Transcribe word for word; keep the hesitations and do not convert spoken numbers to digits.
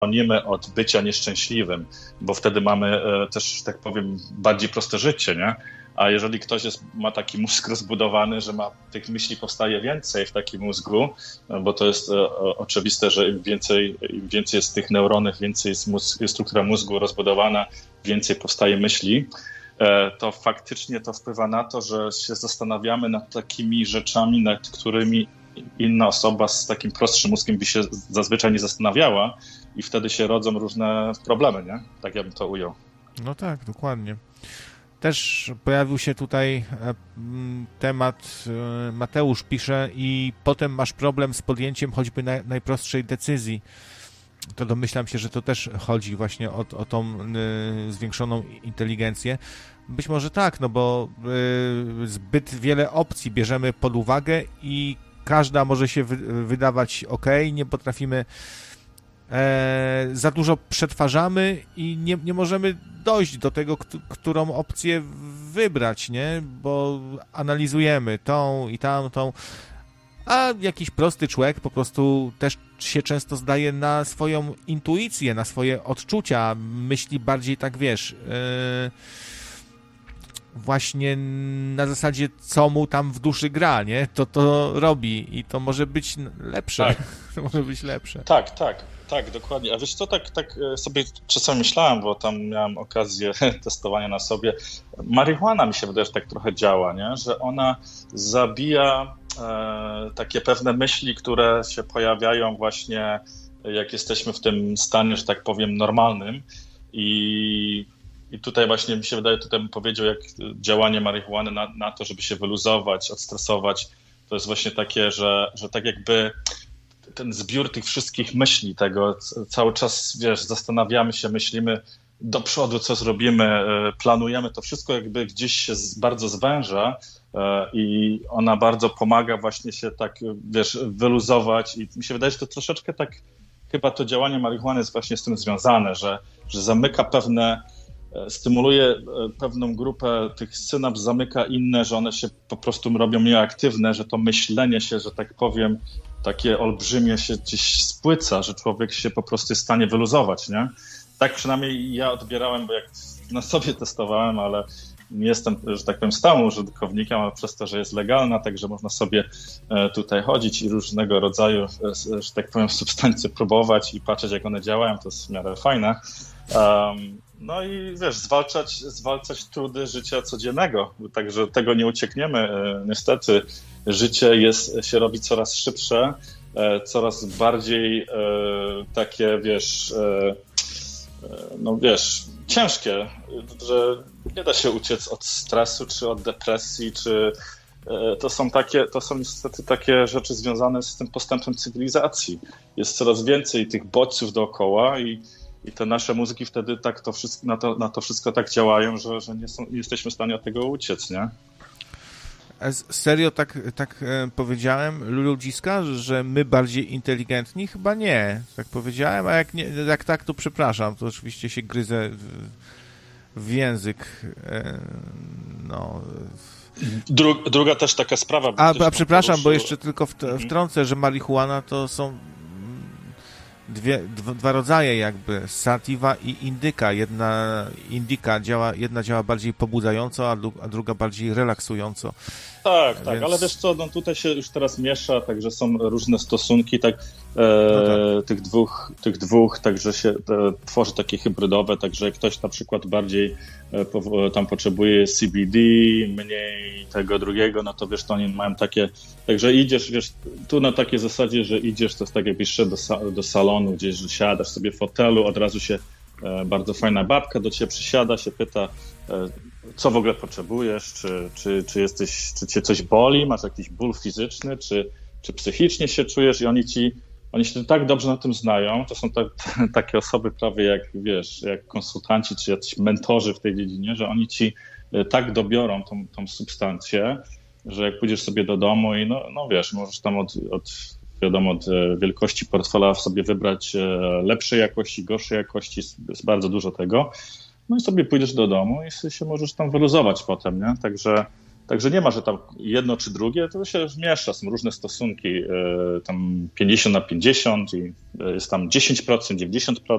chronimy od bycia nieszczęśliwym, bo wtedy mamy też, tak powiem, bardziej proste życie, nie? A jeżeli ktoś jest, ma taki mózg rozbudowany, że ma tych myśli powstaje więcej w takim mózgu, bo to jest e, oczywiste, że im więcej, im więcej jest tych neuronów, więcej jest, mózg, jest struktura mózgu rozbudowana, więcej powstaje myśli, e, to faktycznie to wpływa na to, że się zastanawiamy nad takimi rzeczami, nad którymi inna osoba z takim prostszym mózgiem by się zazwyczaj nie zastanawiała i wtedy się rodzą różne problemy, nie? Tak ja bym to ujął. No tak, dokładnie. Też pojawił się tutaj temat, Mateusz pisze, i potem masz problem z podjęciem choćby naj, najprostszej decyzji. To domyślam się, że to też chodzi właśnie o, o tą y, zwiększoną inteligencję. Być może tak, no bo y, zbyt wiele opcji bierzemy pod uwagę i każda może się wy, wydawać ok, nie potrafimy, e, za dużo przetwarzamy i nie, nie możemy dojść do tego, k- którą opcję wybrać, nie? Bo analizujemy tą i tamtą, a jakiś prosty człowiek po prostu też się często zdaje na swoją intuicję, na swoje odczucia, myśli bardziej tak, wiesz, yy, właśnie na zasadzie, co mu tam w duszy gra, nie? To to robi i to może być lepsze. Tak. To może być lepsze. Tak, tak, tak, dokładnie. A wiesz co, tak, tak sobie czasami myślałem, bo tam miałem okazję testowania na sobie. Marihuana mi się wydaje, że tak trochę działa, nie? Że ona zabija e, takie pewne myśli, które się pojawiają właśnie, jak jesteśmy w tym stanie, że tak powiem, normalnym. I, i tutaj właśnie mi się wydaje, tutaj bym powiedział, jak działanie marihuany na, na to, żeby się wyluzować, odstresować, to jest właśnie takie, że, że tak jakby ten zbiór tych wszystkich myśli, tego cały czas, wiesz, zastanawiamy się, myślimy do przodu, co zrobimy, planujemy, to wszystko jakby gdzieś się bardzo zwęża i ona bardzo pomaga właśnie się tak, wiesz, wyluzować i mi się wydaje, że to troszeczkę tak, chyba to działanie marihuany jest właśnie z tym związane, że, że zamyka pewne, stymuluje pewną grupę tych synaps, zamyka inne, że one się po prostu robią nieaktywne, że to myślenie się, że tak powiem, takie olbrzymie się gdzieś spłyca, że człowiek się po prostu jest w stanie wyluzować, nie? Tak przynajmniej ja odbierałem, bo jak na sobie testowałem, ale nie jestem, że tak powiem, stałym użytkownikiem, ale przez to, że jest legalna, także można sobie tutaj chodzić i różnego rodzaju, że tak powiem, substancje próbować i patrzeć, jak one działają, to jest w miarę fajne. Um, no i wiesz, zwalczać, zwalczać trudy życia codziennego, także tego nie uciekniemy. Niestety życie jest, się robi coraz szybsze, coraz bardziej takie, wiesz, no wiesz, ciężkie, że nie da się uciec od stresu, czy od depresji, czy to są takie, to są niestety takie rzeczy związane z tym postępem cywilizacji. Jest coraz więcej tych bodźców dookoła i I te nasze mózgi wtedy tak to wszystko, na, to, na to wszystko tak działają, że, że nie, są, nie jesteśmy w stanie od tego uciec, nie? Serio tak, tak powiedziałem, ludziska, że my bardziej inteligentni? Chyba nie, tak powiedziałem, a jak, nie, jak tak, to przepraszam, to oczywiście się gryzę w, w język. No. Dru, druga też taka sprawa. A, a przepraszam, poruszył. Bo jeszcze tylko wtrącę, że marihuana to są Dwie, dwa rodzaje jakby, sativa i indyka. Jedna indyka działa, jedna działa bardziej pobudzająco, a, a druga bardziej relaksująco. Tak, Więc... tak, ale wiesz co, no tutaj się już teraz miesza, także są różne stosunki tak, e, no tak. Tych, dwóch, tych dwóch, także się e, tworzy takie hybrydowe, także jak ktoś na przykład bardziej e, po, tam potrzebuje C B D, mniej tego drugiego, no to wiesz, to oni mają takie, także idziesz, wiesz, tu na takiej zasadzie, że idziesz, to jest tak jakbyś szedł do, do salonu gdzieś, że siadasz sobie w fotelu, od razu się e, bardzo fajna babka do ciebie przysiada, się pyta, e, co w ogóle potrzebujesz, czy, czy, czy jesteś, czy cię coś boli, masz jakiś ból fizyczny, czy, czy psychicznie się czujesz i oni ci, oni się tak dobrze na tym znają, to są te, takie osoby prawie jak, wiesz, jak konsultanci, czy jacyś mentorzy w tej dziedzinie, że oni ci tak dobiorą tą, tą substancję, że jak pójdziesz sobie do domu i no, no wiesz, możesz tam od, od wiadomo, od wielkości portfela sobie wybrać lepszej jakości, gorszej jakości, jest bardzo dużo tego. No i sobie pójdziesz do domu i się możesz tam wyluzować potem, nie? Także, także nie ma, że tam jedno czy drugie, to się miesza, są różne stosunki, tam pięćdziesiąt na pięćdziesiąt i jest tam dziesięć procent, dziewięćdziesiąt procent.